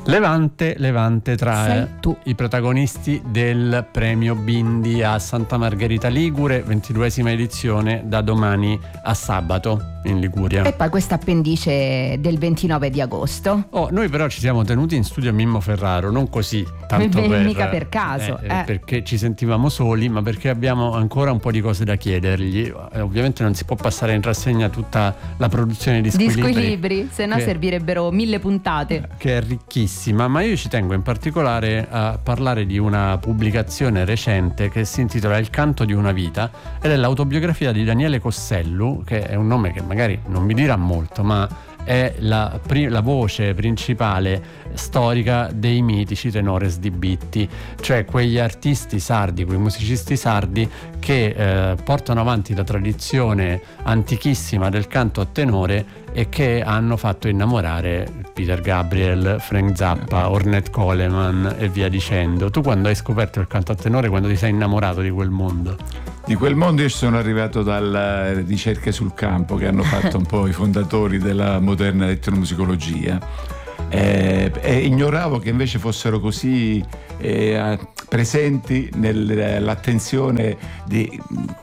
Levante tra Sei tu. i protagonisti del premio Bindi a Santa Margherita Ligure, 22esima edizione, da domani a sabato in Liguria. E poi questa appendice del 29 di agosto. Noi però ci siamo tenuti in studio a Mimmo Ferraro, non così tanto mica per caso, perché ci sentivamo soli, ma perché abbiamo ancora un po' di cose da chiedergli. Ovviamente non si può passare in rassegna tutta la produzione di Squilibri, se no servirebbero 1000 puntate, che è ricchissima, ma io ci tengo in particolare a parlare di una pubblicazione recente che si intitola Il canto di una vita, ed è l'autobiografia di Daniele Cossellu, che è un nome che magari non mi dirà molto, ma è la voce principale storica dei mitici tenores di Bitti, cioè quegli artisti sardi, quei musicisti sardi che portano avanti la tradizione antichissima del canto a tenore e che hanno fatto innamorare Peter Gabriel, Frank Zappa, Ornette Coleman e via dicendo. Tu quando hai scoperto il canto a tenore, quando ti sei innamorato di quel mondo? Di quel mondo io sono arrivato dalle ricerche sul campo che hanno fatto un po' i fondatori della moderna etnomusicologia, e ignoravo che invece fossero così presenti nell'attenzione di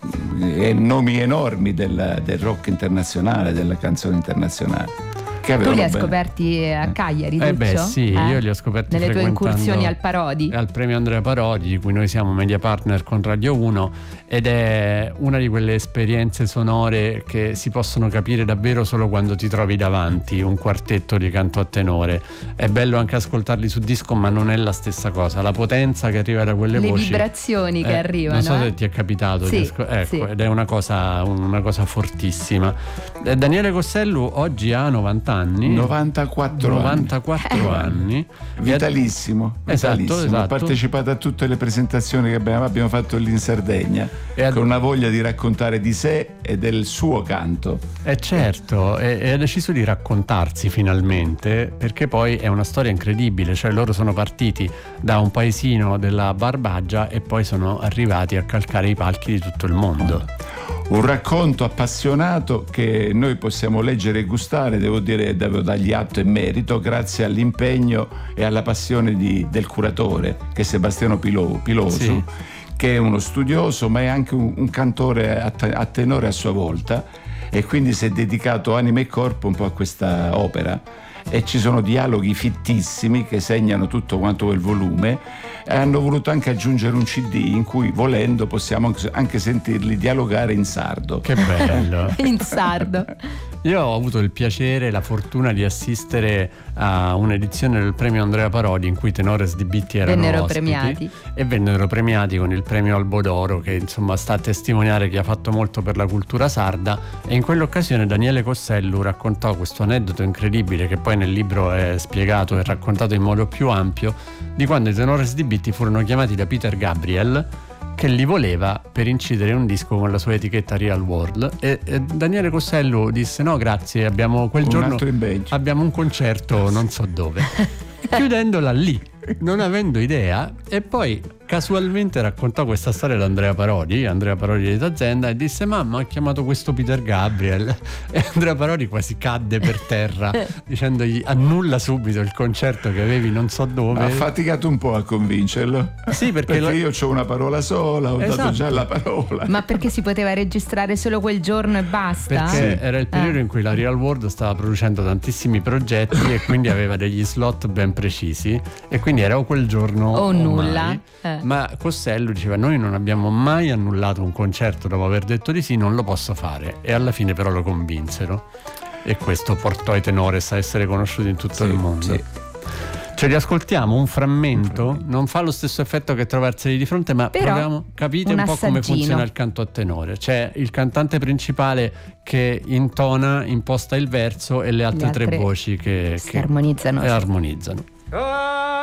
nomi enormi del rock internazionale, della canzone internazionale. Tu li hai scoperti a Cagliari, Duccio? Sì, io li ho scoperti nelle tue incursioni al Parodi, al premio Andrea Parodi, di cui noi siamo media partner con Radio 1, ed è una di quelle esperienze sonore che si possono capire davvero solo quando ti trovi davanti un quartetto di canto a tenore. È bello anche ascoltarli su disco, ma non è la stessa cosa, la potenza che arriva da quelle voci, le vibrazioni che arrivano. Non so se ti è capitato, sì. Ed è una cosa fortissima. Daniele Cossellu oggi ha 90 anni. 94 anni. Vitalissimo. Esatto. Ha partecipato a tutte le presentazioni che abbiamo fatto lì in Sardegna, con una voglia di raccontare di sé e del suo canto. Certo, e ha deciso di raccontarsi finalmente, perché poi è una storia incredibile, cioè loro sono partiti da un paesino della Barbagia e poi sono arrivati a calcare i palchi di tutto il mondo. Un racconto appassionato che noi possiamo leggere e gustare, devo dargli atto e merito, grazie all'impegno e alla passione del curatore, che è Sebastiano Pilosu, sì, che è uno studioso ma è anche un cantore a tenore a sua volta, e quindi si è dedicato anima e corpo un po' a questa opera. E ci sono dialoghi fittissimi che segnano tutto quanto quel volume, e hanno voluto anche aggiungere un CD in cui, volendo, possiamo anche sentirli dialogare in sardo. Che bello! In sardo. Io ho avuto il piacere e la fortuna di assistere a un'edizione del premio Andrea Parodi in cui tenores di Bitti erano ospiti e vennero premiati con il premio Albodoro, che insomma sta a testimoniare che ha fatto molto per la cultura sarda. E in quell'occasione Daniele Cossellu raccontò questo aneddoto incredibile, che poi nel libro è spiegato e raccontato in modo più ampio, di quando i tenores di Bitti furono chiamati da Peter Gabriel, che li voleva per incidere un disco con la sua etichetta Real World, e Daniele Cossellu disse: no grazie, abbiamo quel giorno abbiamo un concerto non so dove, chiudendola lì, non avendo idea. E poi casualmente raccontò questa storia ad Andrea Parodi di Tazenda, e disse: mamma, ha chiamato questo Peter Gabriel. E Andrea Parodi quasi cadde per terra dicendogli: annulla subito il concerto che avevi non so dove. Ha faticato un po' a convincerlo. Sì, perché io ho una parola sola, ho dato già la parola. Ma perché si poteva registrare solo quel giorno e basta? Perché era il periodo in cui la Real World stava producendo tantissimi progetti e quindi aveva degli slot ben precisi, e quindi era o quel giorno o nulla. Ma Cossellu diceva: noi non abbiamo mai annullato un concerto dopo aver detto di sì, non lo posso fare. E alla fine però lo convinsero, e questo portò i tenores a essere conosciuti in tutto il mondo. Sì. Ce li ascoltiamo un frammento, non fa lo stesso effetto che trovarseli di fronte, ma proviamo, capite un po' come funziona il canto a tenore. C'è il cantante principale che intona, imposta il verso, e le altre tre voci che armonizzano. armonizzano.